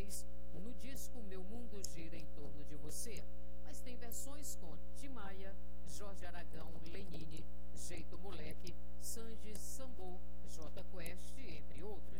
2016, no disco Meu Mundo Gira em Torno de Você. Mas tem versões com Tim Maia, Jorge Aragão, Lenine, Jeito Moleque, Sandy Sambô, J Quest, entre outros.